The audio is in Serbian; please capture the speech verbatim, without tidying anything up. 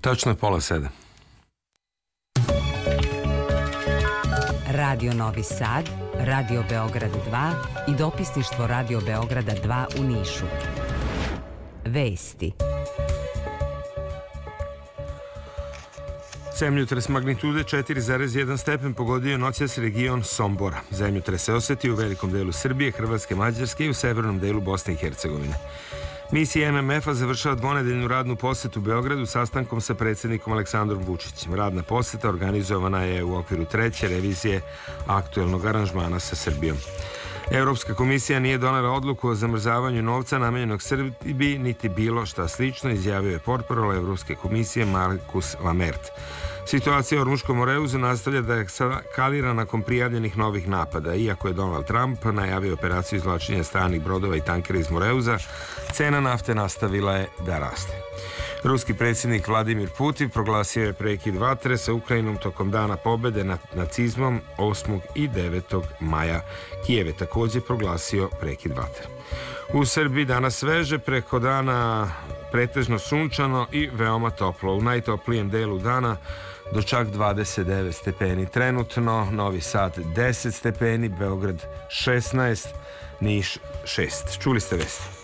Tačno je pola sedam. Radio Novi Sad, Radio Beograd dva i dopisništvo Radio Beograda dva u Nišu. Vesti. Zemljotres magnitude četiri zarez jedan stepen pogodio je noćas region Sombora. Zemljotres se osetio u velikom delu Srbije, Hrvatske, Mađarske i u severnom delu Bosne i Hercegovine. Misija M M F-a završava dvonedeljnu radnu posetu u Beogradu sastankom sa predsjednikom Aleksandrom Vučićem. Radna poseta organizovana je u okviru treće revizije aktuelnog aranžmana sa Srbijom. Europska komisija nije donela odluku o zamrzavanju novca namenjenog Srbiji, niti bilo šta slično, izjavio je portparol Europske komisije Markus Lamert. Situacija u Ormuškom Moreuzu nastavlja da je eskalira nakon prijavljenih novih napada. Iako je Donald Trump najavio operaciju izvlačenja stranih brodova i tankera iz Moreuza, cena nafte nastavila je da raste. Ruski predsjednik Vladimir Putin proglasio je prekid vatre sa Ukrajinom tokom dana pobede nad nacizmom osmog i devetog maja. Kijev je također proglasio prekid vatre. U Srbiji danas sveže, preko dana pretežno sunčano i veoma toplo. U najtoplijem delu dana do čak dvadeset devet stepeni. Trenutno Novi Sad deset stepeni, Beograd šesnaest, Niš šest. Čuli ste vesti.